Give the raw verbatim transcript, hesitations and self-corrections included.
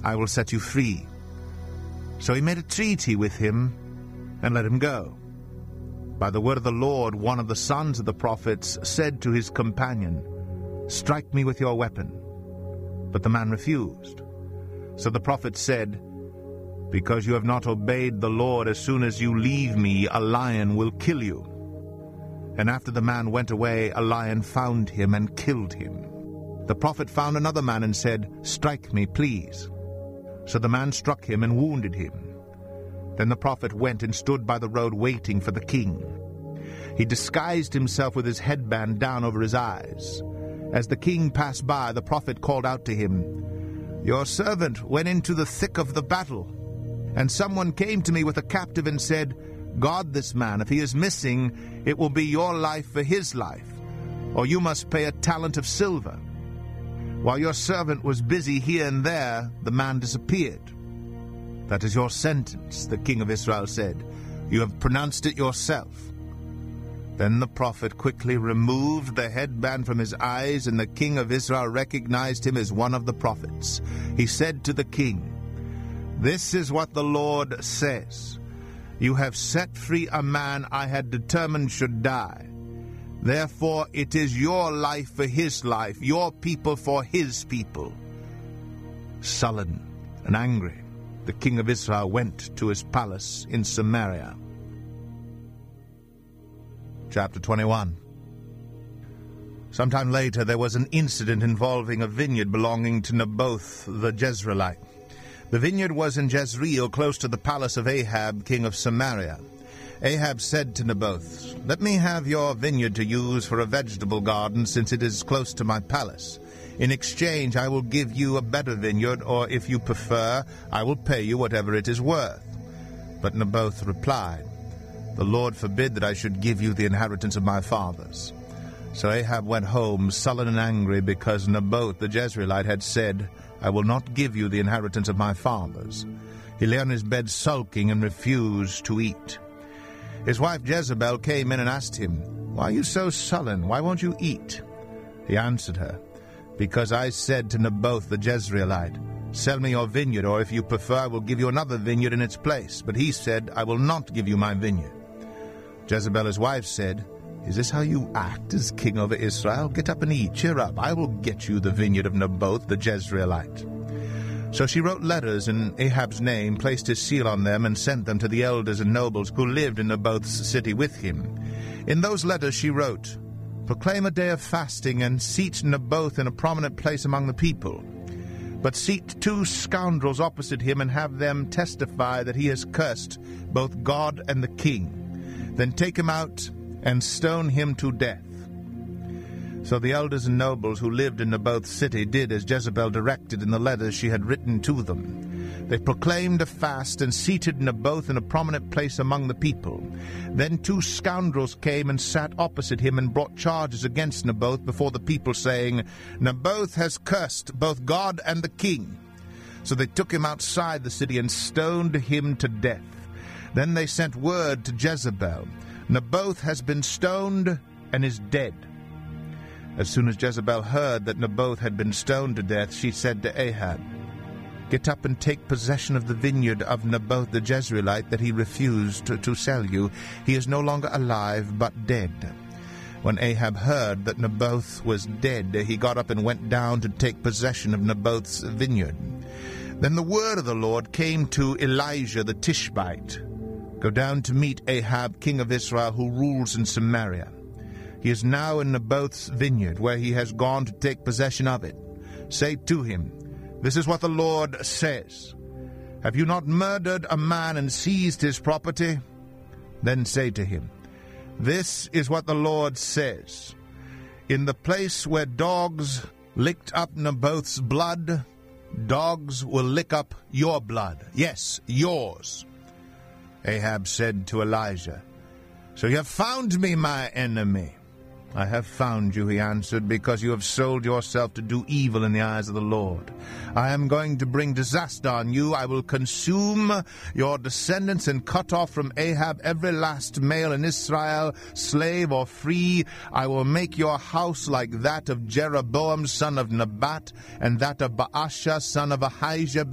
I will set you free." So he made a treaty with him and let him go. By the word of the Lord, one of the sons of the prophets said to his companion, "Strike me with your weapon." But the man refused. So the prophet said, "Because you have not obeyed the Lord, as soon as you leave me, a lion will kill you." And after the man went away, a lion found him and killed him. The prophet found another man and said, "Strike me, please." So the man struck him and wounded him. Then the prophet went and stood by the road waiting for the king. He disguised himself with his headband down over his eyes. As the king passed by, the prophet called out to him, "Your servant went into the thick of the battle, and someone came to me with a captive and said, 'Guard this man. If he is missing, it will be your life for his life, or you must pay a talent of silver.' While your servant was busy here and there, the man disappeared. 'That is your sentence,' the king of Israel said. 'You have pronounced it yourself.' Then the prophet quickly removed the headband from his eyes, and the king of Israel recognized him as one of the prophets. He said to the king, 'This is what the Lord says. You have set free a man I had determined should die. Therefore it is your life for his life, your people for his people.' Sullen and angry, the king of Israel went to his palace in Samaria." Chapter twenty-one. Sometime later there was an incident involving a vineyard belonging to Naboth the Jezreelite. The vineyard was in Jezreel, close to the palace of Ahab, king of Samaria. Ahab said to Naboth, "Let me have your vineyard to use for a vegetable garden, since it is close to my palace. In exchange I will give you a better vineyard, or if you prefer, I will pay you whatever it is worth." But Naboth replied, "The Lord forbid that I should give you the inheritance of my fathers." So Ahab went home, sullen and angry, because Naboth the Jezreelite had said, "I will not give you the inheritance of my fathers." He lay on his bed sulking and refused to eat. His wife Jezebel came in and asked him, "Why are you so sullen? Why won't you eat?" He answered her, "Because I said to Naboth the Jezreelite, 'Sell me your vineyard, or if you prefer, I will give you another vineyard in its place.' But he said, 'I will not give you my vineyard.' Jezebel his wife said, 'Is this how you act as king over Israel? Get up and eat. Cheer up. I will get you the vineyard of Naboth the Jezreelite.' So she wrote letters in Ahab's name, placed his seal on them, and sent them to the elders and nobles who lived in Naboth's city with him. In those letters she wrote, 'Proclaim a day of fasting, and seat Naboth in a prominent place among the people. But seat two scoundrels opposite him, and have them testify that he has cursed both God and the king. Then take him out and stone him to death.' So the elders and nobles who lived in Naboth's city did as Jezebel directed in the letters she had written to them. They proclaimed a fast and seated Naboth in a prominent place among the people. Then two scoundrels came and sat opposite him and brought charges against Naboth before the people, saying, 'Naboth has cursed both God and the king.' So they took him outside the city and stoned him to death. Then they sent word to Jezebel, 'Naboth has been stoned and is dead.' As soon as Jezebel heard that Naboth had been stoned to death, she said to Ahab, 'Get up and take possession of the vineyard of Naboth the Jezreelite that he refused to, to sell you. He is no longer alive, but dead.' When Ahab heard that Naboth was dead, he got up and went down to take possession of Naboth's vineyard. Then the word of the Lord came to Elijah the Tishbite, 'Go down to meet Ahab, king of Israel, who rules in Samaria. He is now in Naboth's vineyard, where he has gone to take possession of it. Say to him, This is what the Lord says. Have you not murdered a man and seized his property? Then say to him, This is what the Lord says. In the place where dogs licked up Naboth's blood, dogs will lick up your blood. Yes, yours. Ahab said to Elijah, So you have found me, my enemy. I have found you, he answered, because you have sold yourself to do evil in the eyes of the Lord. I am going to bring disaster on you. I will consume your descendants and cut off from Ahab every last male in Israel, slave or free. I will make your house like that of Jeroboam, son of Nebat, and that of Baasha, son of Ahijah,